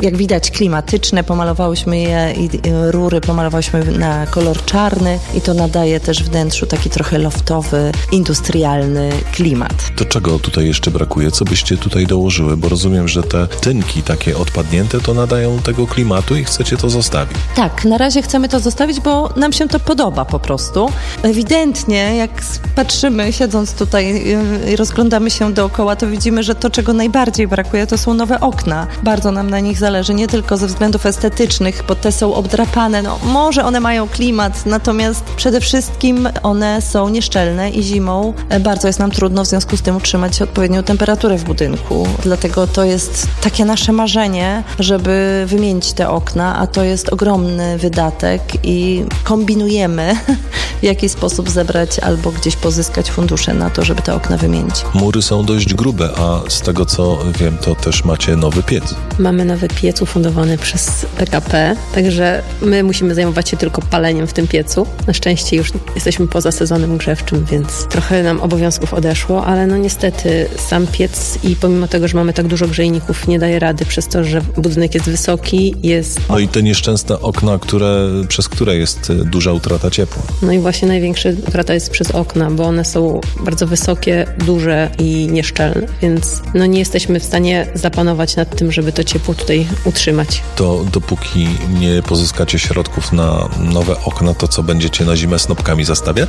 jak widać klimatyczne, pomalowałyśmy je i rury pomalowałyśmy na kolor czarny i to nadaje też wnętrzu taki trochę loftowy, industrialny klimat. To czego tutaj jeszcze brakuje? Co byście tutaj dołożyły? Bo rozumiem, że te tynki takie odpadnięte to nadają tego klimatu i chcecie to zostawić. Tak, na razie chcemy to zostawić, bo nam się to podoba po prostu. Ewidentnie, jak patrzymy, siedząc tutaj i rozglądamy się dookoła, to widzimy, że to, czego najbardziej brakuje, to są nowe okna. Bardzo nam na nich zależy, nie tylko ze względów estetycznych, bo te są obdrapane. No, może one mają klimat, natomiast przede wszystkim one są nieszczelne i zimą bardzo jest nam trudno w związku z tym utrzymać odpowiednią temperaturę w budynku. Dlatego to jest takie nasze marzenie, żeby wymienić te okna, a to jest ogromny wydatek i kombinujemy, w jaki sposób zebrać albo gdzieś pozyskać fundusze na to, żeby te okna wymienić. Mury są dość grube, a z tego co wiem, to też macie nowy piec. Mamy nowy piec ufundowany przez PKP, także my musimy zajmować się tylko paleniem w tym piecu. Na szczęście już jesteśmy poza sezonem grzewczym, więc trochę nam obowiązków odeszło, ale no niestety sam piec i pomimo tego, że mamy tak dużo grzejników, nie daje rady przez to, że budynek jest wysoki, jest... No i te nieszczęsne okna, przez które jest duża utrata ciepła. No i właśnie największa utrata jest przez okna, bo one są bardzo wysokie, duże i nieszczelne, więc no nie jesteśmy w stanie zapanować nad tym, żeby to ciepło tutaj utrzymać. To dopóki nie pozyskacie środków na nowe okna, to co, będziecie na zimę snopkami zastawiać?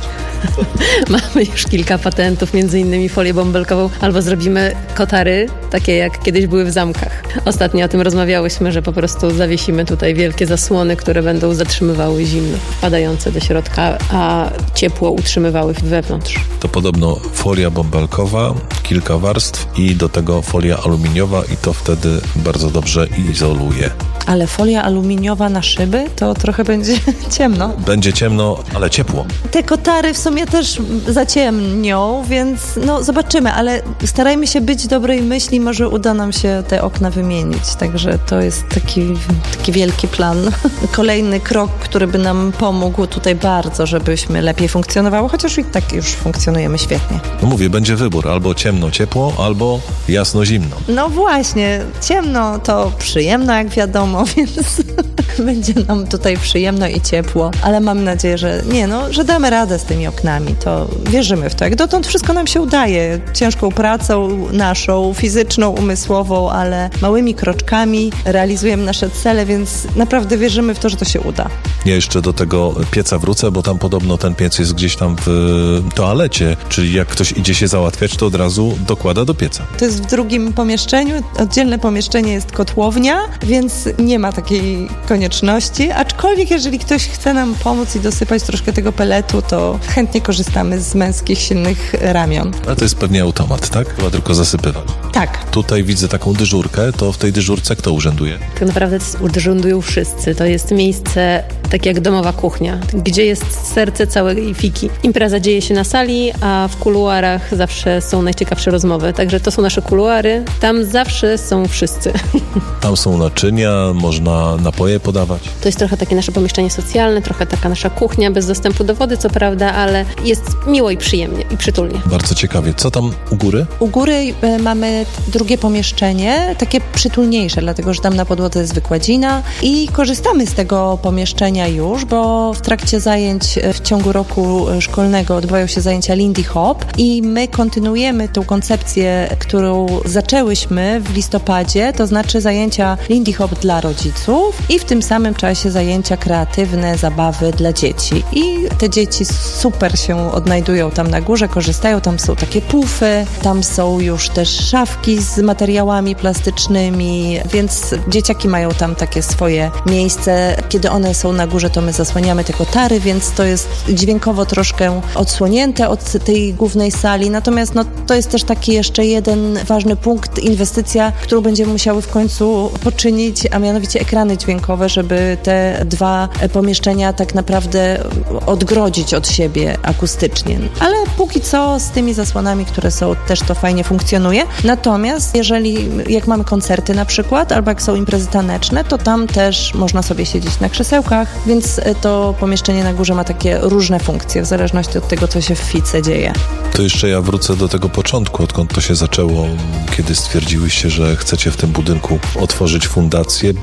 Mamy już kilka patentów, między innymi folię bąbelkową, albo zrobimy kotary, takie jak kiedyś były w zamkach. Ostatnio o tym rozmawiałyśmy, że po prostu zawiesimy tutaj wielkie zasłony, które będą zatrzymywały zimno wpadające do środka, a ciepło utrzymywały wewnątrz. To podobno folia bąbelkowa, kilka warstw i do tego folia aluminiowa i to wtedy bardzo dobrze izoluje. Ale folia aluminiowa na szyby, to trochę będzie ciemno. Będzie ciemno, ale ciepło. Te kotary w sumie też zaciemnią, więc no zobaczymy, ale starajmy się być dobrej myśli, może uda nam się te okna wymienić. Także to jest taki wielki plan. Kolejny krok, który by nam pomógł tutaj bardzo, żebyśmy lepiej funkcjonowały, chociaż i tak już funkcjonujemy świetnie. No mówię, będzie wybór, albo ciemno, ciepło, albo jasno, zimno. No właśnie, ciemno to przyjemno, jak wiadomo, więc będzie nam tutaj przyjemno i ciepło, ale mam nadzieję, że damy radę z tymi oknami, to wierzymy w to. Jak dotąd wszystko nam się udaje, ciężką pracą naszą, fizyczną, umysłową, ale małymi kroczkami realizujemy nasze cele, więc naprawdę wierzymy w to, że to się uda. Ja jeszcze do tego pieca wrócę, bo tam podobno ten piec jest gdzieś tam w toalecie, czyli jak ktoś idzie się załatwiać, to od razu dokłada do pieca. To jest w drugim pomieszczeniu, oddzielne pomieszczenie jest kotłownia, więc nie ma takiej konieczności, aczkolwiek jeżeli ktoś chce nam pomóc i dosypać troszkę tego peletu, to chętnie korzystamy z męskich, silnych ramion. A to jest pewnie automat, tak? Chyba tylko zasypywać. Tak. Tutaj widzę taką dyżurkę, to w tej dyżurce kto urzęduje? Tak naprawdę urzędują wszyscy. To jest miejsce takie jak domowa kuchnia, gdzie jest serce całej fiki. Impreza dzieje się na sali, a w kuluarach zawsze są najciekawsze rozmowy. Także to są nasze kuluary. Tam zawsze są wszyscy. Tam są naczynia, można napoje podawać. To jest trochę takie nasze pomieszczenie socjalne, trochę taka nasza kuchnia, bez dostępu do wody, co prawda, ale jest miło i przyjemnie i przytulnie. Bardzo ciekawie. Co tam u góry? U góry mamy drugie pomieszczenie, takie przytulniejsze, dlatego że tam na podłodze jest wykładzina i korzystamy z tego pomieszczenia już, bo w trakcie zajęć w ciągu roku szkolnego odbywają się zajęcia Lindy Hop i my kontynuujemy tą koncepcję, którą zaczęłyśmy w listopadzie, to znaczy zajęcia Lindy Hop dla rodziców i w tym samym czasie zajęcia kreatywne, zabawy dla dzieci. I te dzieci super się odnajdują tam na górze, korzystają, tam są takie pufy, tam są już też szafki z materiałami plastycznymi, więc dzieciaki mają tam takie swoje miejsce. Kiedy one są na górze, to my zasłaniamy te kotary, więc to jest dźwiękowo troszkę odsłonięte od tej głównej sali. Natomiast to jest też taki jeszcze jeden ważny punkt, inwestycja, którą będziemy musiały w końcu poczynić, a mianowicie ekrany dźwiękowe, żeby te dwa pomieszczenia tak naprawdę odgrodzić od siebie akustycznie. Ale póki co z tymi zasłonami, które są, też to fajnie funkcjonuje. Natomiast jak mamy koncerty na przykład, albo jak są imprezy taneczne, to tam też można sobie siedzieć na krzesełkach, więc to pomieszczenie na górze ma takie różne funkcje, w zależności od tego, co się w fice dzieje. To jeszcze ja wrócę do tego początku, odkąd to się zaczęło, kiedy stwierdziłyście, że chcecie w tym budynku otworzyć fundację.